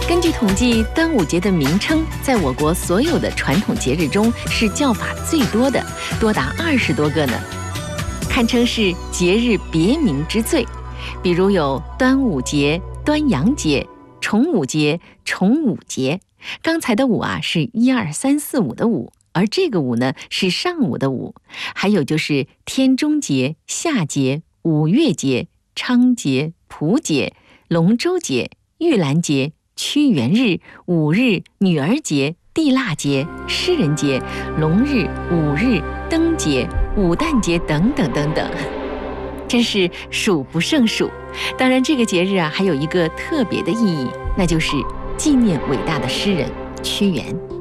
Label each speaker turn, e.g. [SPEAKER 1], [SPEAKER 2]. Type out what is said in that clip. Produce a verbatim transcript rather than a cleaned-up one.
[SPEAKER 1] 根据统计，端午节的名称在我国所有的传统节日中是叫法最多的，多达二十多个呢，堪称是节日别名之最。比如有端午节、端阳节、重午节、重五节。刚才的午啊是一二三四五的午，而这个午呢是上午的午。还有就是天中节、夏节、五月节、昌节、蒲节、龙舟节、玉兰节、屈原日、五日、女儿节、地腊节、诗人节、龙日、五日、灯节、武旦节等等等等，真是数不胜数。当然这个节日啊还有一个特别的意义，那就是纪念伟大的诗人屈原。